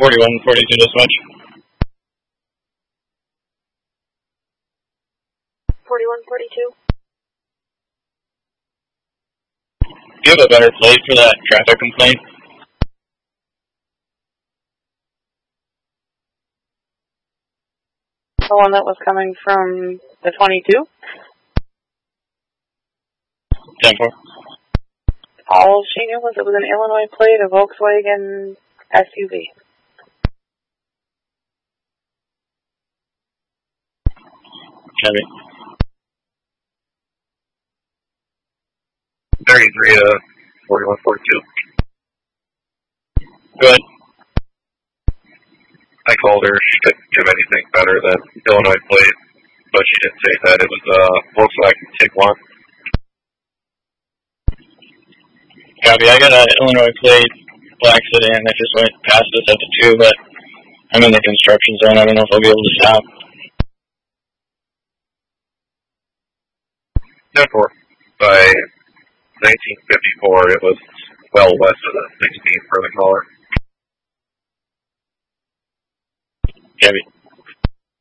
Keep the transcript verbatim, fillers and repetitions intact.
forty-one forty-two dispatch. forty-one forty-two. Do you have a better plate for that traffic complaint? The one that was coming from the twenty-two? ten four. All she knew was it was an Illinois plate, a Volkswagen S U V. Copy. thirty-three to forty-one forty-two. Go ahead. I called her. She couldn't give anything better than Illinois plate, but she did say that it was a Volkswagen Tiguan. Copy. I got an Illinois plate, black sedan that just went past us at the two, but I'm in the construction zone. I don't know if I'll be able to stop. ten four. By nineteen fifty-four, it was well west of the sixteen for the caller. Copy.